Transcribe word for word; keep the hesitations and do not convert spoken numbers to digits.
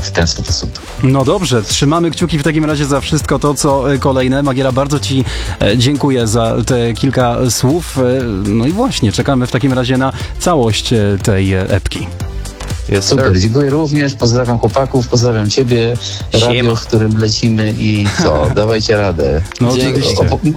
w ten sposób. No dobrze, trzymamy kciuki w takim razie za wszystko to, co e, kolejne. Magiera, bardzo Ci e, dziękuję za te kilka słów. E, no i właśnie, czekamy w takim razie na całość e, tej e, epki. Yes, Super, sir. dziękuję również, pozdrawiam chłopaków, pozdrawiam ciebie, radio, Siema. w którym lecimy i co, dawajcie radę. No Dzięki. oczywiście. Opo-